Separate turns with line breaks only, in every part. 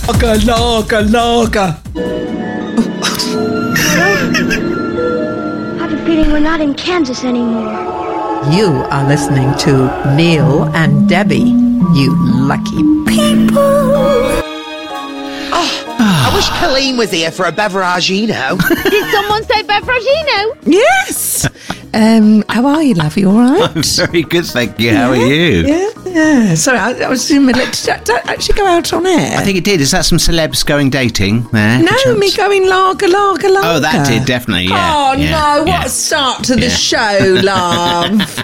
Lager.
I have a feeling we're not in Kansas anymore.
You are listening to Neil and Debbie, you lucky people.
I wish Colleen was here for a beveragino.
Did someone say beveragino?
Yes. How are you, love? You all right?
I'm very good, thank you. How are you?
Yeah. Sorry, I was in the middle. Did that actually go out on air?
I think it did. Is that some celebs going dating there?
No, me going lager.
Oh, that did, definitely, yeah.
Oh,
yeah,
no,
yeah.
what a start to the show, love.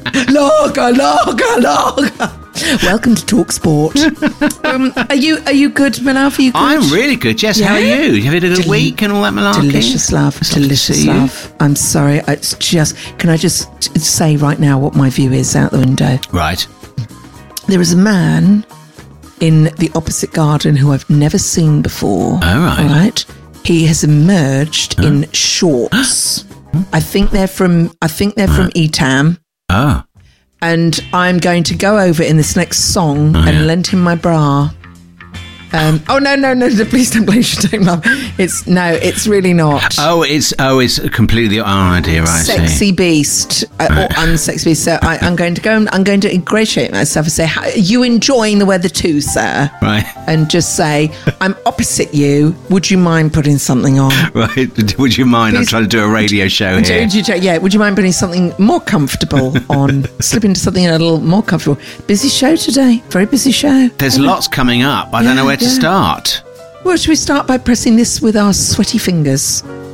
Lager. Welcome to Talk Sport. Are you good, my love? Are you good?
I'm really good, yes. How are you? You had a good week and all that malarkey?
Delicious, love.
It's lovely to
Delicious,
see you.
love. I'm sorry. It's just... Can I just say right now what my view is out the window?
Right.
There is a man in the opposite garden who I've never seen before.
Oh, right.
All right. He has emerged in shorts. I think they're from Etam.
Oh.
And I'm going to go over in this next song and lend him my bra. No, please don't love. It's really not.
It's completely, dear, I see.
Sexy beast or unsexy beast. So I'm going to ingratiate myself and say, are you enjoying the weather too, sir?
Right.
And just say, I'm opposite you. Would you mind putting something on?
Right. Would you mind? I'm trying to do a radio show here.
Would you mind putting something more comfortable on? Slip into something a little more comfortable. Busy show today. Very busy show.
There's lots coming up. I don't know where to start.
Well, should we start by pressing this with our sweaty fingers?